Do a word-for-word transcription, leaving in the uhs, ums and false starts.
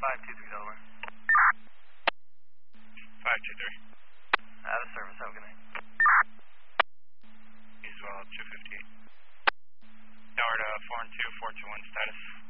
five two three Delaware. five two three. Out of service, have a good night. As well, two fifty-eight. Tower to four and two, four two one status.